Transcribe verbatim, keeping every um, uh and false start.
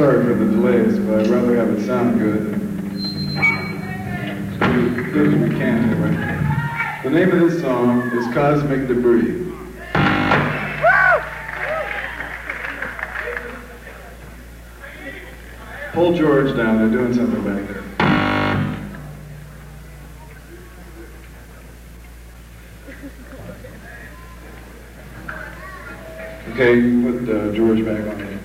sorry for the delays, but I'd rather have it sound good and as good as we can anyway. The name of this song is Cosmic Debris. Pull George down, they're doing something back there. Okay, put uh, George back on.